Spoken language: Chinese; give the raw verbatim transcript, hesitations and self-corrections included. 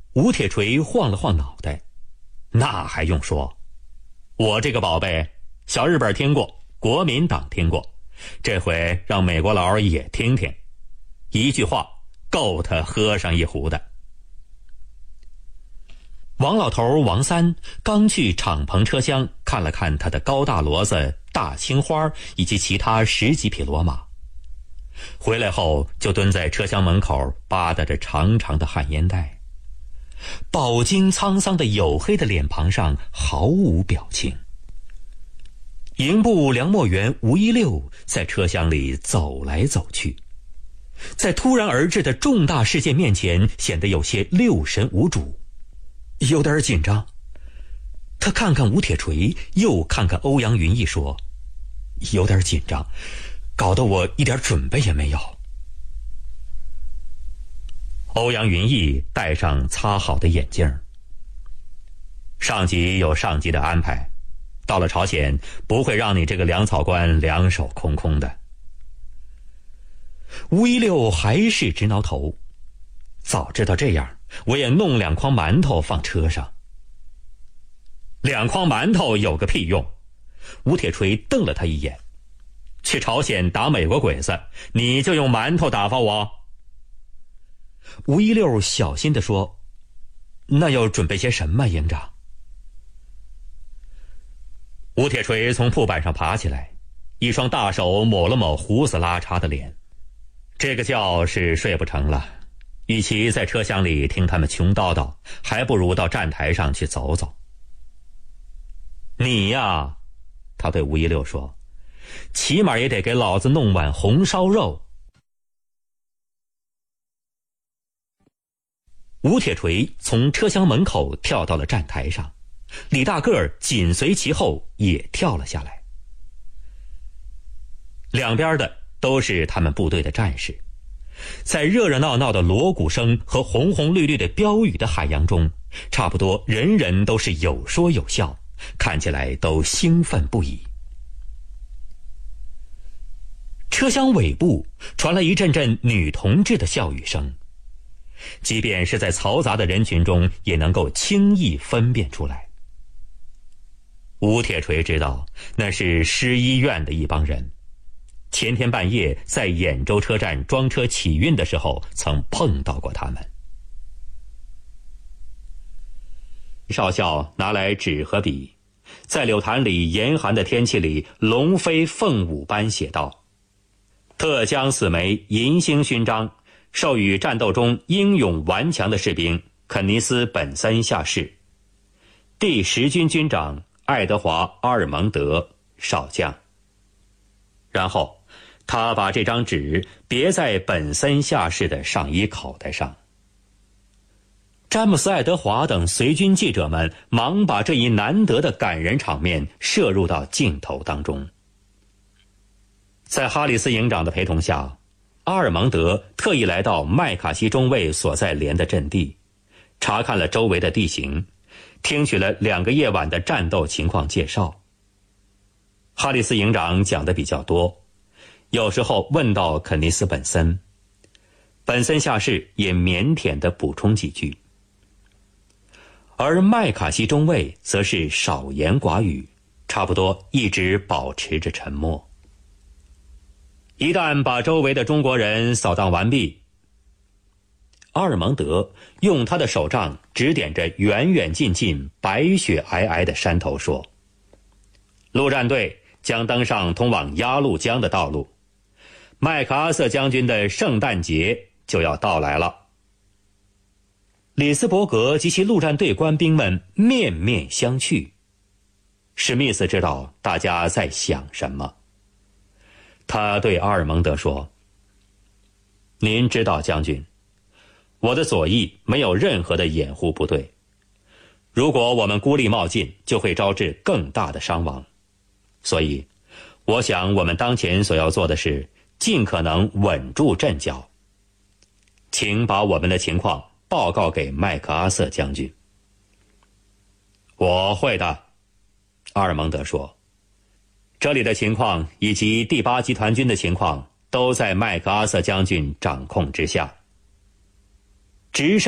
吴铁锤晃了晃脑袋，那还用说，我这个宝贝，小日本听过，国民党听过，这回让美国佬也听听，一句话够他喝上一壶的。王老头王三刚去敞篷车厢看了看他的高大骡子、大青花以及其他十几匹骡马，回来后就蹲在车厢门口吧嗒着长长的汗烟袋，饱经沧桑的黝黑的脸庞上毫无表情。营部梁墨元吴一六在车厢里走来走去，在突然而至的重大事件面前显得有些六神无主，有点紧张。他看看吴铁锤，又看看欧阳云逸，说，有点紧张，搞得我一点准备也没有。欧阳云逸戴上擦好的眼镜，上级有上级的安排，到了朝鲜不会让你这个粮草官两手空空的。吴一六还是直挠头，早知道这样，我也弄两筐馒头放车上。两筐馒头有个屁用！吴铁锤瞪了他一眼，去朝鲜打美国鬼子，你就用馒头打发我？吴一六小心地说，那要准备些什么，营长？吴铁锤从铺板上爬起来，一双大手抹了抹胡子拉碴的脸。这个觉是睡不成了，与其在车厢里听他们穷叨叨，还不如到站台上去走走。你呀，他对吴一六说，起码也得给老子弄碗红烧肉。吴铁锤从车厢门口跳到了站台上，李大个儿紧随其后也跳了下来。两边的都是他们部队的战士，在热热闹闹的锣鼓声和红红绿绿的标语的海洋中，差不多人人都是有说有笑，看起来都兴奋不已。车厢尾部传来一阵阵女同志的笑语声，即便是在嘈杂的人群中也能够轻易分辨出来。吴铁锤知道那是师医院的一帮人，前天半夜在兖州车站装车起运的时候曾碰到过他们。少校拿来纸和笔，在柳潭里严寒的天气里龙飞凤舞般写道，特将此枚银星勋章授予战斗中英勇顽强的士兵肯尼斯·本森下士，第十军军长爱德华·阿尔蒙德少将。然后他把这张纸别在本森下士的上衣口袋上。詹姆斯·爱德华等随军记者们忙把这一难得的感人场面摄入到镜头当中。在哈里斯营长的陪同下，阿尔蒙德特意来到麦卡锡中尉所在连的阵地，查看了周围的地形，听取了两个夜晚的战斗情况介绍。哈里斯营长讲的比较多，有时候问到肯尼斯·本森，本森下士也腼腆地补充几句，而麦卡锡中尉则是少言寡语，差不多一直保持着沉默。一旦把周围的中国人扫荡完毕，阿尔蒙德用他的手杖指点着远远近近白雪皑皑的山头说，陆战队将登上通往鸭绿江的道路，麦克阿瑟将军的圣诞节就要到来了。里斯伯格及其陆战队官兵们面面相觑，史密斯知道大家在想什么。他对阿尔蒙德说，您知道将军，我的左翼没有任何的掩护部队，如果我们孤立冒进，就会招致更大的伤亡，所以我想我们当前所要做的是尽可能稳住阵脚，请把我们的情况报告给麦克阿瑟将军。我会的，阿尔蒙德说，这里的情况以及第八集团军的情况都在麦克阿瑟将军掌控之下。直升